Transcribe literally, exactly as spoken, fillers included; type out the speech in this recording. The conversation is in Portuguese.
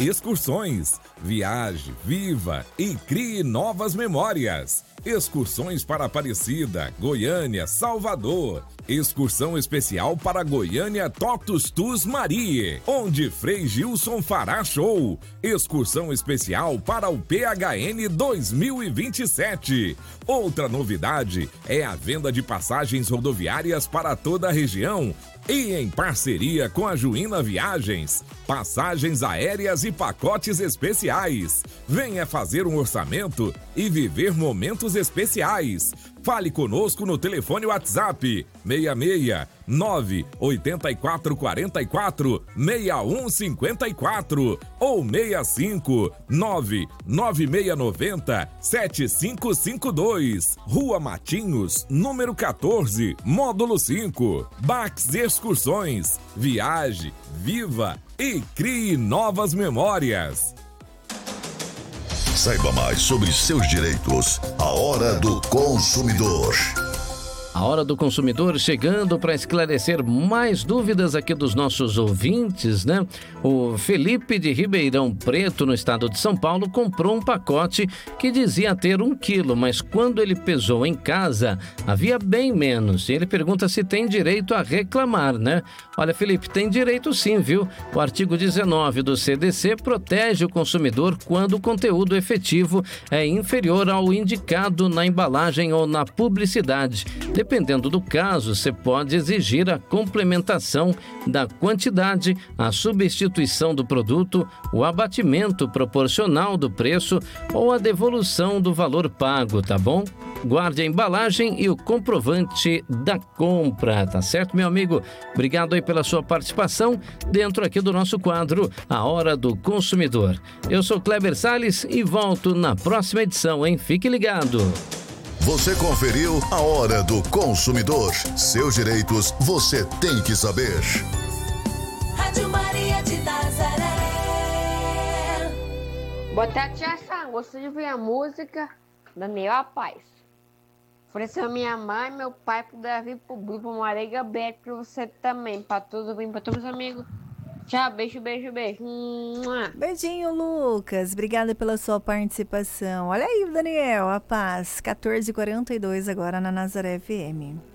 Excursões. Viaje, viva e crie novas memórias. Excursões para Aparecida, Goiânia, Salvador. Excursão especial para Goiânia Totus Tus Marie, onde Frei Gilson fará show. Excursão especial para o P H N dois mil e vinte e sete. Outra novidade é a venda de passagens rodoviárias para toda a região e em parceria com a Juína Viagens, passagens aéreas e pacotes especiais. Venha fazer um orçamento e viver momentos especiais. Fale conosco no telefone WhatsApp seis seis nove oito quatro quatro quatro seis um cinco quatro ou seis cinco nove nove seis nove zero sete cinco cinco dois. Rua Matinhos, número quatorze, módulo cinco. Bax Excursões. Viaje, viva e crie novas memórias. Saiba mais sobre seus direitos. A Hora do Consumidor. A Hora do Consumidor chegando para esclarecer mais dúvidas aqui dos nossos ouvintes, né? O Felipe de Ribeirão Preto, no estado de São Paulo, comprou um pacote que dizia ter um quilo, mas quando ele pesou em casa, havia bem menos. E ele pergunta se tem direito a reclamar, né? Olha, Felipe, tem direito sim, viu? O artigo dezenove do C D C protege o consumidor quando o conteúdo efetivo é inferior ao indicado na embalagem ou na publicidade. Dependendo do caso, você pode exigir a complementação da quantidade, a substituição do produto, o abatimento proporcional do preço ou a devolução do valor pago, tá bom? Guarde a embalagem e o comprovante da compra, tá certo, meu amigo? Obrigado aí pela sua participação dentro aqui do nosso quadro A Hora do Consumidor. Eu sou Kleber Salles e volto na próxima edição, hein? Fique ligado! Você conferiu A Hora do Consumidor. Seus direitos você tem que saber. Rádio Maria de Nazaré. Boa tarde, tia Sá. Gosto de ouvir a música Daniel A Paz. Ofereceu minha mãe e meu pai puder vir pro grupo Maria Gabriel pra você também. Pra tudo, bem pra todos os amigos. Tchau, beijo, beijo, beijo. Beijinho, Lucas. Obrigada pela sua participação. Olha aí, Daniel, a paz. quatorze e quarenta e dois agora na Nazaré F M.